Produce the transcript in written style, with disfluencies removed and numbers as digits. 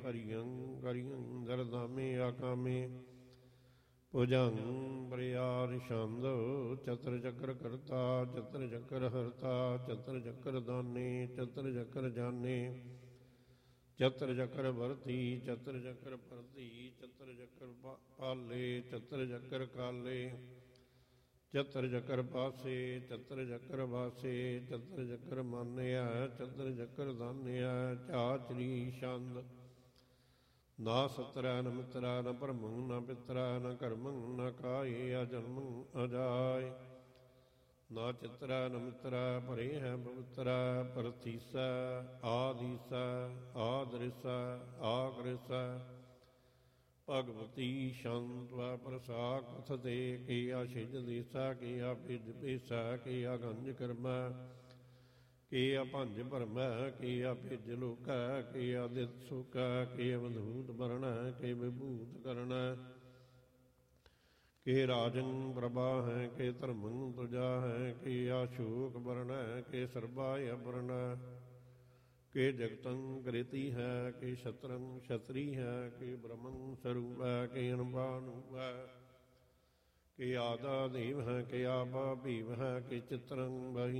ਹਰੀਅੰ ਕਰੀਅੰ ਦਰਦਾਮੇ ਆਕਾਮੇ ਭੁਜੰਗ ਬਰਿਆਰ ਛੰਦ ਚਤਰ ਚੱਕਰ ਕਰਤਾ ਚਤਰ ਚੱਕਰ ਹਰਤਾ ਚਤਰ ਚੱਕਰ ਦਾਨੇ ਚਤਰ ਚੱਕਰ ਜਾਨੇ ਚਤਰ ਚੱਕਰ ਵਰਤੀ ਚਤਰ ਚੱਕਰ ਪਰਤੀ ਚਤਰ ਚੱਕਰ ਪਾਲੇ ਚਤਰ ਚੱਕਰ ਕਾਲੇ ਚਤਰ ਚੱਕਰ ਪਾਸੇ ਚਤਰ ਚੱਕਰ ਵਾਸੇ ਚਤਰ ਚੱਕਰ ਮਾਨਿਆ ਚਤਰ ਚੱਕਰ ਦਾਨਿਆ ਝਾਚਰੀ ਛੰਦ ਨਾ ਸਤਰੈ ਨ ਮਿਤਰੈ ਨ ਭਰਮੰ ਨ ਪਿਤਰੈ ਨ ਕਰਮੰ ਨ ਕਾਏ ਅਜਨਮੰ ਅਜਾਇ ਨਾ ਚਿਤਰੈ ਨ ਮਿਤਰੈ ਭਰੇ ਹੈ ਪਵਿੱਤਰੈ ਪਰਥੀਸੈ ਆਦੀਸੈ ਆਦਰਿਸੈ ਆਕ੍ਰਿਸੈ ਭਗਵਤੀ ਸ਼ੰਤਵ ਪ੍ਰਸਾਦ ਕਥਤੇ ਕੀ ਆਸ਼ਿਜ ਦੀਸਾ ਕੀ ਆਭਿਜ ਬੇਸਾ ਕੀ ਆਗੰਜ ਕਰਮੈ ਕੀ ਅਭੰਜ ਭਰਮੈ ਕੀ ਅਭਿਜ ਲੋਕੈ ਕੀ ਆਦਿਤ ਸੁਕੈ ਕੀ ਅਵਧੂਤ ਵਰਣੈ ਕੀ ਵਿਭੂਤ ਕਰਣੈ ਕੇ ਰਾਜੰ ਪ੍ਰਭਾ ਹੈ ਕੇ ਧਰਮੰ ਤੁਜਾ ਹੈ ਕੇ ਆਸ਼ੋਕ ਵਰਣੈ ਕੇ ਸਰਬਾਇ ਅਪਰਣੈ ਕੇ ਜਗਤੰ ਕ੍ਰਿਤੀ ਹੈ ਕੇ ਸ਼ਤਰੰ ਛਤਰੀ ਹੈ ਕੇ ਬ੍ਰਹਮੰ ਸਰੂਪੈ ਕੇ ਅਨੁਭਾਨੂਪੈ ਕੇ ਆਦਾ ਦੇਵ ਹੈ ਕੇ ਆਪਾ ਭੀਵ ਹੈ ਕੇ ਚਿਤਰੰ ਬਹੀ